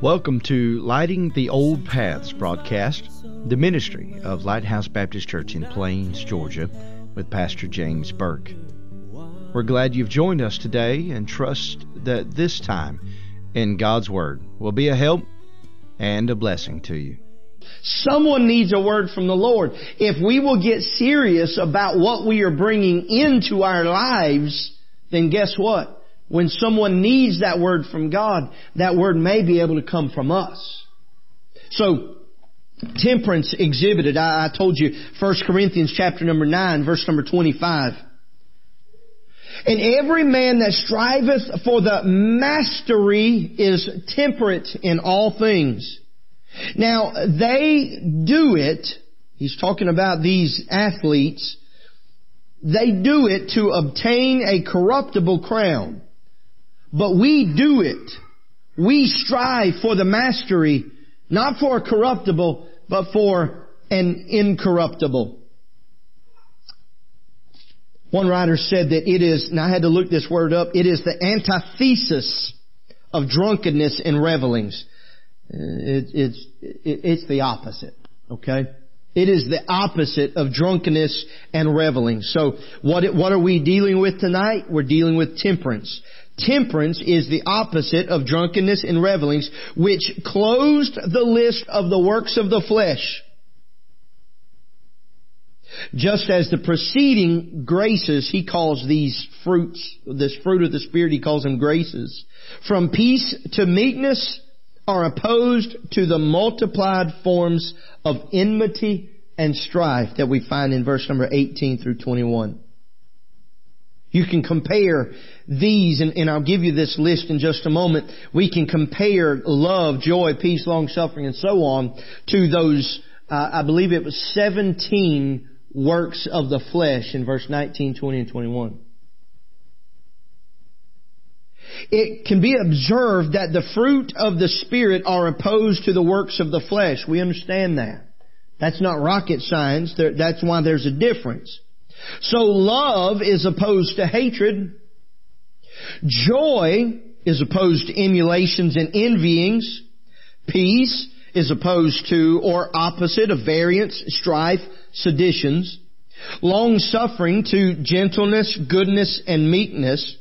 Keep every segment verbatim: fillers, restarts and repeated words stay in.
Welcome to Lighting the Old Paths broadcast, the ministry of Lighthouse Baptist Church in Plains, Georgia, with Pastor James Burke. We're glad you've joined us today and trust that this time in God's Word will be a help and a blessing to you. Someone needs a word from the Lord. If we will get serious about what we are bringing into our lives, then guess what? When someone needs that word from God, that word may be able to come from us. So, temperance exhibited. I, I told you, First Corinthians chapter number nine, verse number twenty-five. And every man that striveth for the mastery is temperate in all things. Now, they do it, he's talking about these athletes, they do it to obtain a corruptible crown. But we do it. We strive for the mastery, not for a corruptible, but for an incorruptible. One writer said that it is, and I had to look this word up, it is the antithesis of drunkenness and revelings. It, it's, it, it's the opposite, okay? It is the opposite of drunkenness and reveling. So what, what are we dealing with tonight? We're dealing with temperance. Temperance is the opposite of drunkenness and revelings, which closed the list of the works of the flesh. Just as the preceding graces, he calls these fruits, this fruit of the Spirit, he calls them graces. From peace to meekness are opposed to the multiplied forms of enmity and strife that we find in verse number eighteen through twenty-one. You can compare these, and, and I'll give you this list in just a moment. We can compare love, joy, peace, long-suffering, and so on to those, uh, I believe it was seventeen works of the flesh in verse nineteen, twenty, and twenty-one. It can be observed that the fruit of the Spirit are opposed to the works of the flesh. We understand that. That's not rocket science. That's why there's a difference. So love is opposed to hatred. Joy is opposed to emulations and envyings. Peace is opposed to or opposite of variance, strife, seditions. Long-suffering to gentleness, goodness, and meekness.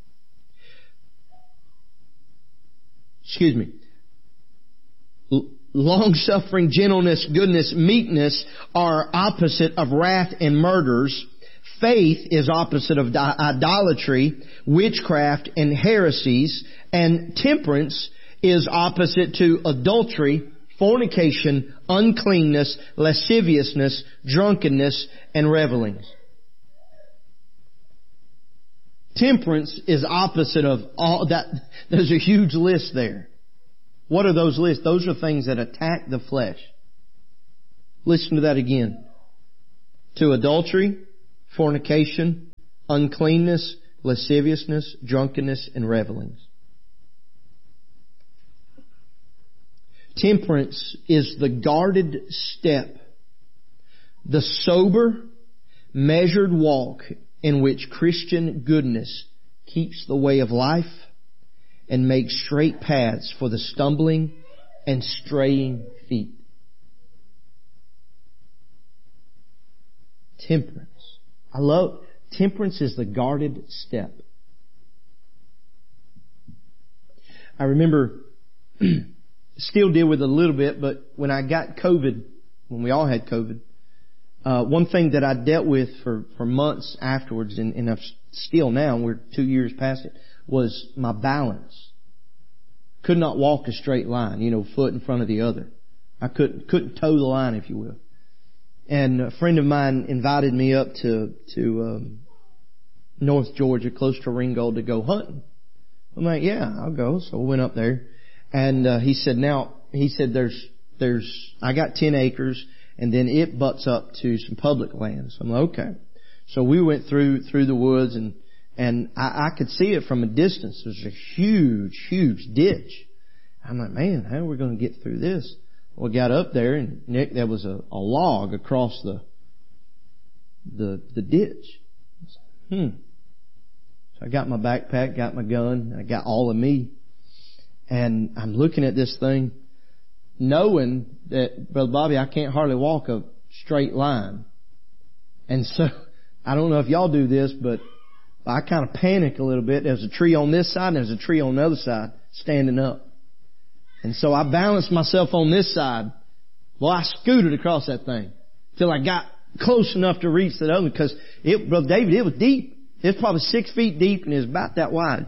Excuse me. Long-suffering, gentleness, goodness, meekness are opposite of wrath and murders. Faith is opposite of idolatry, witchcraft, and heresies. And temperance is opposite to adultery, fornication, uncleanness, lasciviousness, drunkenness, and revelings. Temperance is opposite of all that. There's a huge list there. What are those lists? Those are things that attack the flesh. Listen to that again. To adultery, fornication, uncleanness, lasciviousness, drunkenness, and revelings. Temperance is the guarded step, the sober, measured walk in which Christian goodness keeps the way of life and makes straight paths for the stumbling and straying feet. Temperance. I love, temperance is the guarded step. I remember, still deal with it a little bit, but when I got COVID, when we all had COVID, uh, one thing that I dealt with for, for months afterwards, and, and I'm still now, we're two years past it, was my balance. Could not walk a straight line, you know, foot in front of the other. I couldn't, couldn't toe the line, if you will. And a friend of mine invited me up to, to, um, North Georgia, close to Ringgold, to go hunting. I'm like, yeah, I'll go. So I went up there, and, uh, he said, now, he said, there's, there's, I got ten acres, and then it butts up to some public land. So I'm like, okay. So we went through, through the woods, and, and I, I could see it from a distance. There's a huge, huge ditch. I'm like, man, how are we going to get through this? We got up there, and Nick, there was a, a log across the, the, the ditch. I was like, hmm. So I got my backpack, got my gun, I got all of me. And I'm looking at this thing, knowing that, Brother Bobby, I can't hardly walk a straight line. And so, I don't know if y'all do this, but I kind of panic a little bit. There's a tree on this side and there's a tree on the other side standing up. And so I balanced myself on this side. Well, I scooted across that thing till I got close enough to reach that other, because it, Brother David, it was deep. It was probably six feet deep and it was about that wide.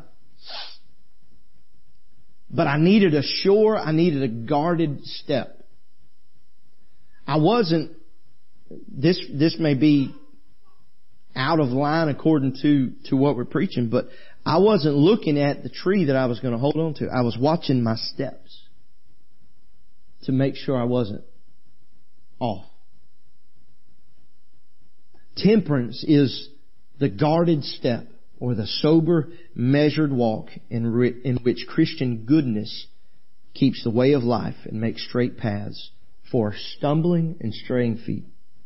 But I needed a sure, I needed a guarded step. I wasn't, this, this may be out of line according to, to what we're preaching, but I wasn't looking at the tree that I was going to hold on to. I was watching my steps to make sure I wasn't off. Temperance is the guarded step, or the sober, measured walk in, re- in which Christian goodness keeps the way of life and makes straight paths for stumbling and straying feet.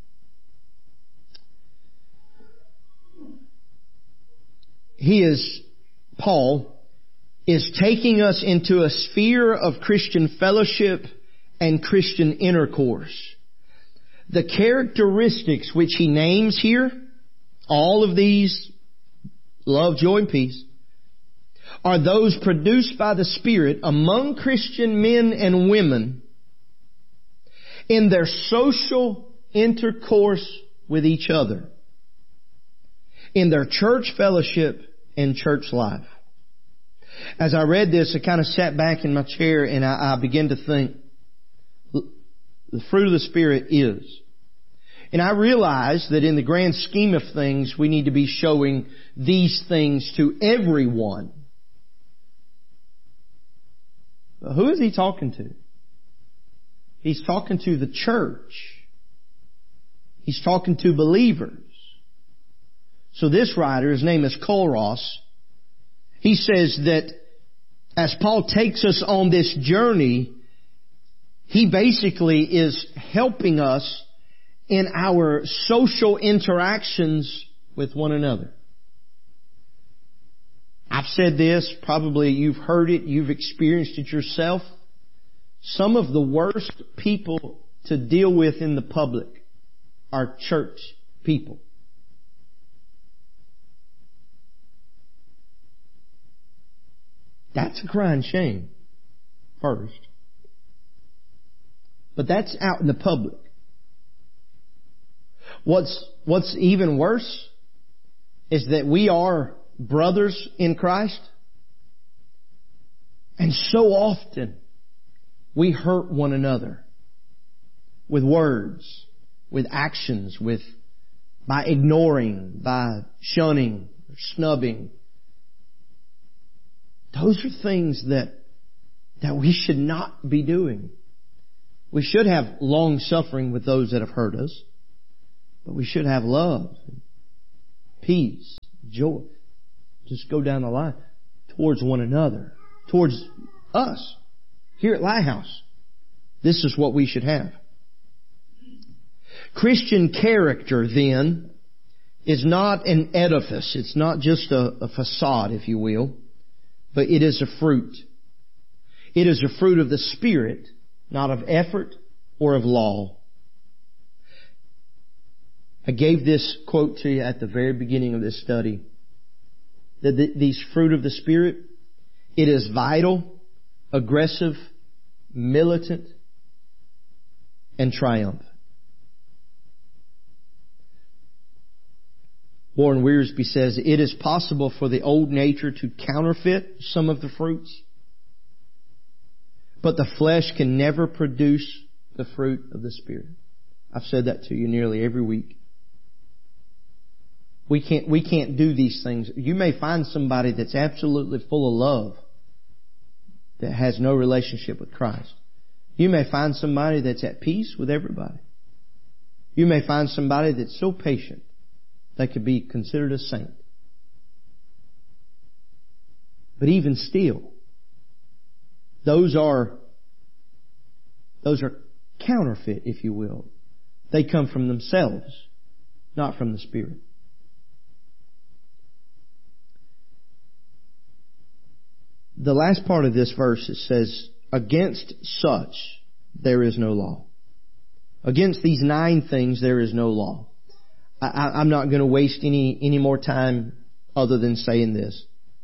He is, Paul, is taking us into a sphere of Christian fellowship and Christian intercourse. The characteristics which he names here, all of these, love, joy, and peace, are those produced by the Spirit among Christian men and women in their social intercourse with each other, in their church fellowship and church life. As I read this, I kind of sat back in my chair and I, I began to think, the fruit of the Spirit is. And I realize that in the grand scheme of things, we need to be showing these things to everyone. But who is he talking to? He's talking to the church. He's talking to believers. So this writer, his name is Koros, he says that as Paul takes us on this journey, he basically is helping us in our social interactions with one another. I've said this, probably you've heard it, you've experienced it yourself. Some of the worst people to deal with in the public are church people. That's a crying shame, first. But that's out in the public. What's, what's even worse is that we are brothers in Christ. And so often we hurt one another with words, with actions, with, by ignoring, by shunning, or snubbing. Those are things that, that we should not be doing. We should have long suffering with those that have hurt us. But we should have love, peace, joy. Just go down the line towards one another, towards us here at Lighthouse. This is what we should have. Christian character, then, is not an edifice. It's not just a, a facade, if you will, but it is a fruit. It is a fruit of the Spirit, not of effort or of law. I gave this quote to you at the very beginning of this study. That the, these fruit of the Spirit, it is vital, aggressive, militant, and triumphant. Warren Wiersbe says, it is possible for the old nature to counterfeit some of the fruits, but the flesh can never produce the fruit of the Spirit. I've said that to you nearly every week. We can't, we can't do these things. You may find somebody that's absolutely full of love that has no relationship with Christ. You may find somebody that's at peace with everybody. You may find somebody that's so patient they could be considered a saint. But even still, those are, those are counterfeit, if you will. They come from themselves, not from the Spirit. the last part of this verse, it says, against such there is no law. Against these nine things there is no law. I, I, I'm not going to waste any, any more time other than saying this.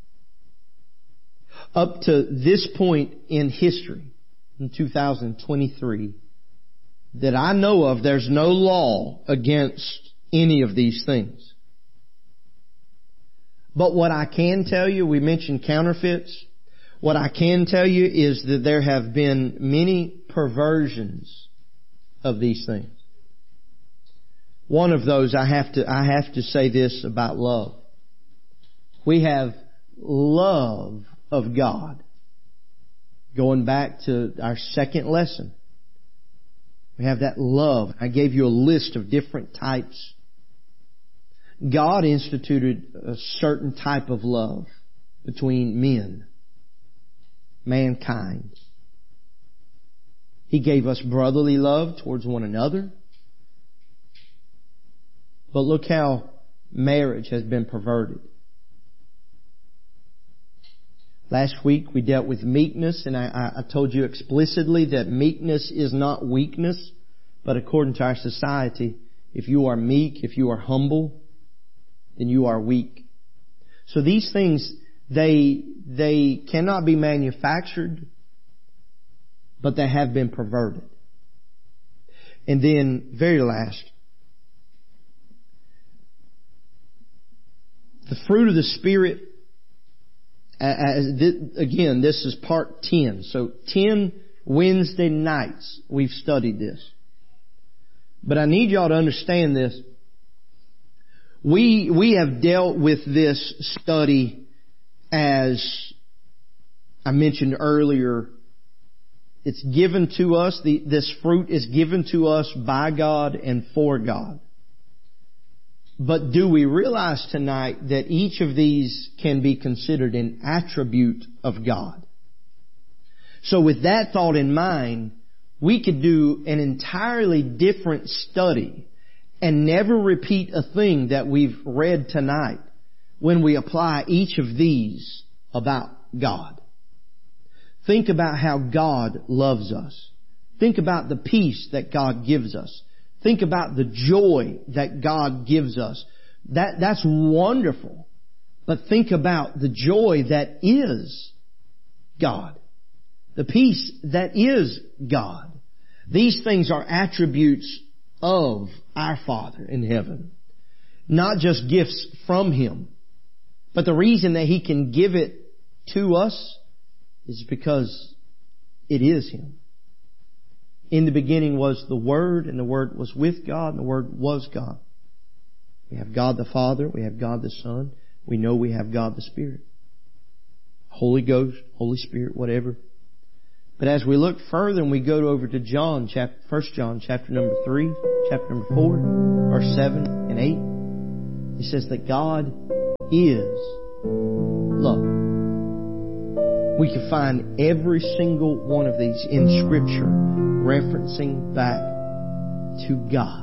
Up to this point in history, in two thousand twenty-three, that I know of, there's no law against any of these things. But what I can tell you, we mentioned counterfeits. What I can tell you is that there have been many perversions of these things. One of those, I have to, I have to say this about love. We have love of God. Going back to our second lesson. We have that love. I gave you a list of different types. God instituted a certain type of love between men, mankind. He gave us brotherly love towards one another. But look how marriage has been perverted. Last week we dealt with meekness, and I, I told you explicitly that meekness is not weakness, but according to our society, if you are meek, if you are humble, then you are weak. So these things, they, they cannot be manufactured, but they have been perverted. And then, very last, the fruit of the Spirit, as this, again, this is part ten. So ten Wednesday nights we've studied this. But I need y'all to understand this. We, we have dealt with this study as I mentioned earlier. It's given to us, the, this fruit is given to us by God and for God. But do we realize tonight that each of these can be considered an attribute of God? So with that thought in mind, we could do an entirely different study and never repeat a thing that we've read tonight when we apply each of these about God. Think about how God loves us. Think about the peace that God gives us. Think about the joy that God gives us. That, that's wonderful. But think about the joy that is God. The peace that is God. These things are attributes of our Father in heaven. Not just gifts from Him. But the reason that He can give it to us is because it is Him. In the beginning was the Word, and the Word was with God, and the Word was God. We have God the Father, we have God the Son, we know we have God the Spirit. Holy Ghost, Holy Spirit, whatever. But as we look further and we go over to John, chapter, First John, chapter number three, chapter number four, verse seven and eight, it says that God is love. We can find every single one of these in Scripture referencing back to God.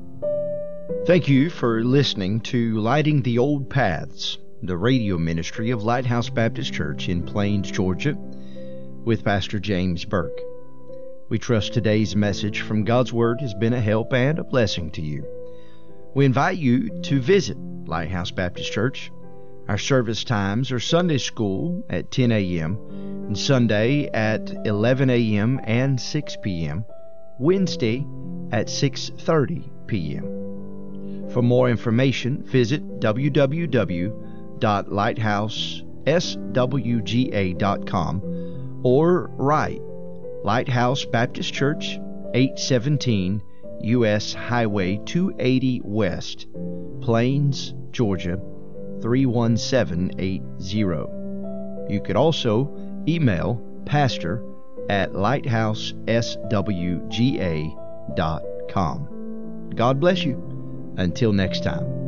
Thank you for listening to Lighting the Old Paths, the radio ministry of Lighthouse Baptist Church in Plains, Georgia, with Pastor James Burke. We trust today's message from God's Word has been a help and a blessing to you. We invite you to visit Lighthouse Baptist Church. Our service times are Sunday school at ten a.m., and Sunday at eleven a.m. and six p.m., Wednesday at six thirty p.m. For more information, visit w w w dot lighthouse s w g a dot com or write Lighthouse Baptist Church, eight seventeen U S Highway two eighty West, Plains, Georgia, three one seven eight zero. You could also email pastor at lighthouse s w g a dot com. God bless you. Until next time.